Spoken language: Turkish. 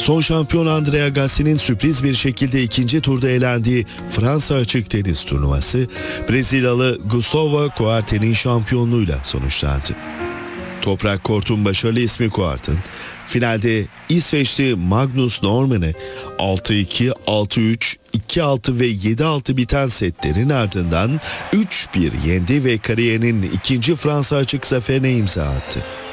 Son şampiyon Andre Agassi'nin sürpriz bir şekilde ikinci turda elendiği Fransa Açık Tenis Turnuvası, Brezilyalı Gustavo Kuerten'in şampiyonluğuyla sonuçlandı. Toprak kortun başarılı ismi Kuerten, finalde İsveçli Magnus Norman'ı 6-2, 6-3, 2-6 ve 7-6 biten setlerin ardından 3-1 yendi ve kariyerinin ikinci Fransa Açık zaferine imza attı.